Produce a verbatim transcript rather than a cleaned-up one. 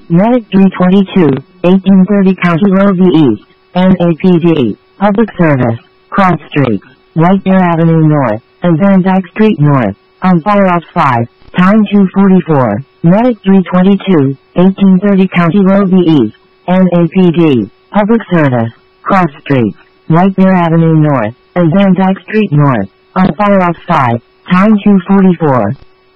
Medic three twenty-two, eighteen thirty County Road V East, N A P D, Public Service, Cross Streets, White Bear Avenue North, and Van Dyke Street North, on fire off five, time two forty-four, Medic three twenty-two, eighteen thirty County Road V East, N A P D, Public Service, Cross Streets, White Bear Avenue North, and Van Dyke Street North, on fire off five, time two forty-four.